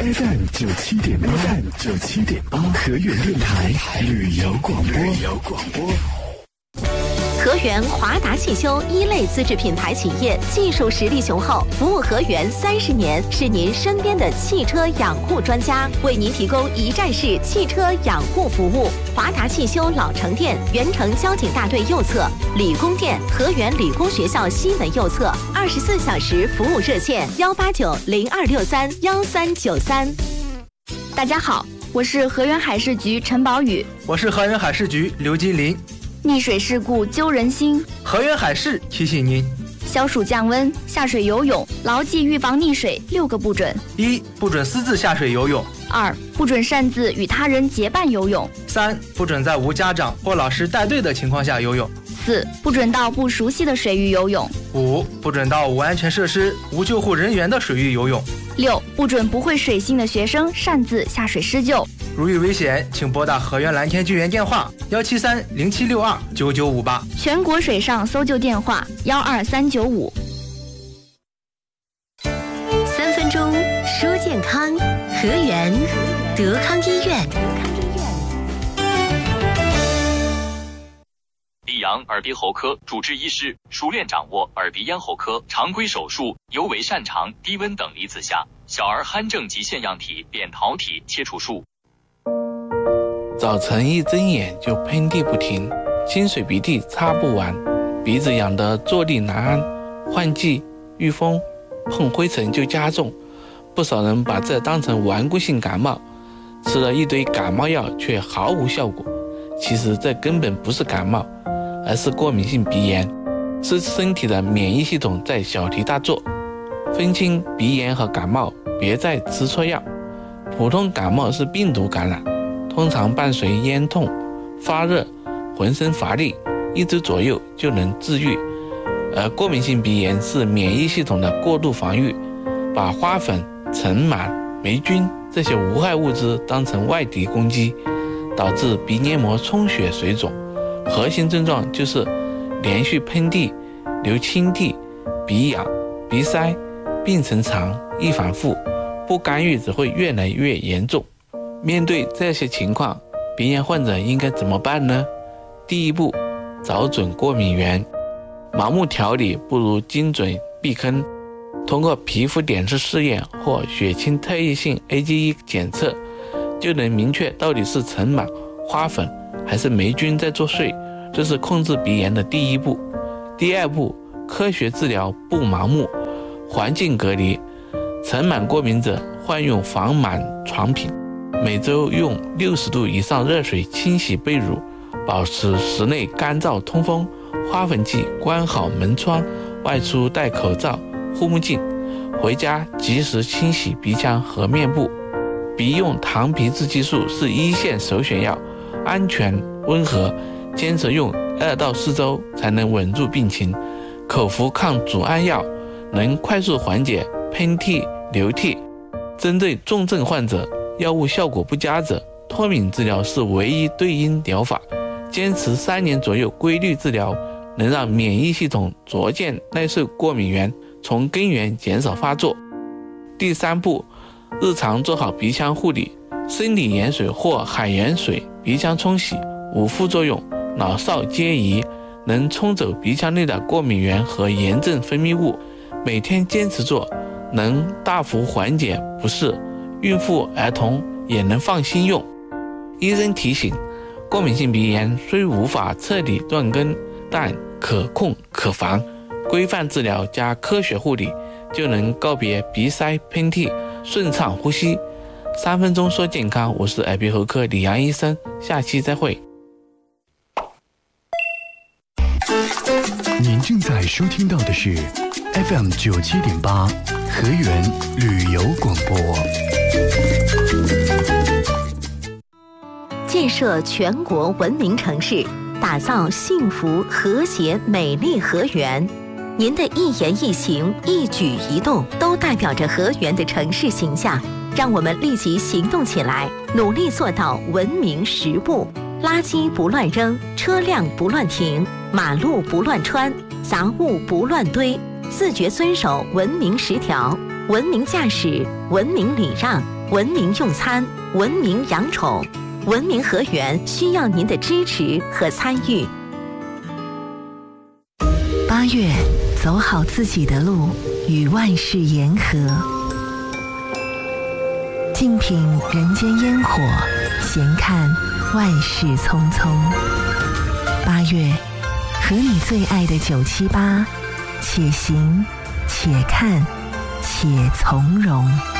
FM 97.8，河源电台旅游广播。 河源华达汽修一类资质品牌企业，技术实力雄厚，服务河源30年，是您身边的汽车养护专家，为您提供一站式汽车养护服务。华达汽修老城店，原城交警大队右侧；理工店，河源理工学校西门右侧，24小时服务热线189-0263-1393。 大家好，我是河源海事局陈宝宇， 我是河源海事局刘金林。 溺水事故揪人心， 河源海事提醒您： 消暑降温，下水游泳，牢记预防溺水6个不准 ：1. 不准私自下水游泳 ；2. 不准擅自与他人结伴游泳 ；3. 不准在无家长或老师带队的情况下游泳 ；4. 不准到不熟悉的水域游泳 ；5. 不准到无安全设施、无救护人员的水域游泳 ；6. 不准不会水性的学生擅自下水施救。 如遇危险，请拨打河源蓝天救援电话173-0762-9958， 全国水上搜救电话12395。 3分钟说健康，河源德康医院。 溧阳耳鼻喉科主治医师熟练掌握耳鼻咽喉科常规手术，尤为擅长低温等离子下小儿鼾症及腺样体扁桃体切除术。 早晨一睁眼就喷嚏不停，清水鼻涕擦不完，鼻子痒得坐立难安，换季遇风碰灰尘就加重。不少人把这当成顽固性感冒，吃了一堆感冒药却毫无效果。其实这根本不是感冒，而是过敏性鼻炎，是身体的免疫系统在小题大做。分清鼻炎和感冒，别再吃错药。普通感冒是病毒感染，通常伴随咽痛、发热、浑身乏力，1周左右就能治愈。而过敏性鼻炎是免疫系统的过度防御，把花粉、尘螨、霉菌这些无害物质当成外敌攻击，导致鼻黏膜充血水肿。核心症状就是连续喷嚏、流清涕、鼻痒、鼻塞，病程长，易反复，不干预只会越来越严重。面对这些情况，鼻炎患者应该怎么办呢？第一步，找准过敏源。盲目调理不如精准避坑。通过皮肤点式试验或血清特异性 AGE 检测，就能明确到底是尘螨、花粉还是霉菌在作祟，这是控制鼻炎的第一步。第二步，科学治疗不盲目。环境隔离，尘螨过敏者换用防螨床品，每周用60度以上热水清洗被褥，保持室内干燥通风。花粉季关好门窗，外出戴口罩、护目镜，回家及时清洗鼻腔和面部。鼻用糖皮质激素是1线首选药，安全温和，坚持用2到4周才能稳住病情。口服抗组胺药能快速缓解喷嚏、流涕。针对重症患者，药物效果不佳者，脱敏治疗是唯一对应疗法。坚持3年左右规律治疗，能让免疫系统逐渐耐受过敏源，从根源减少发作。第3步，日常做好鼻腔护理，生理盐水或海盐水鼻腔冲洗无副作用，老少皆宜，能冲走鼻腔内的过敏源和炎症分泌物。每天坚持做，能大幅缓解不适，孕妇儿童也能放心用。医生提醒，过敏性鼻炎虽无法彻底断根，但可控可防，规范治疗加科学护理，就能告别鼻塞、喷嚏，顺畅呼吸。3分钟说健康，我是耳鼻喉科李阳医生，下期再会。 您正在收听到的是 FM 97.8河源旅游广播。 建设全国文明城市，打造幸福和谐美丽河源。您的一言一行、一举一动都代表着河源的城市形象。让我们立即行动起来，努力做到文明10步：垃圾不乱扔，车辆不乱停，马路不乱穿，杂物不乱堆，自觉遵守文明10条，文明驾驶，文明礼让， 文明用餐，文明养宠，文明河源需要您的支持和参与。 8月，走好自己的路，与万事言和。静品人间烟火，闲看万事匆匆。8月，和你最爱的978，且行且看且从容。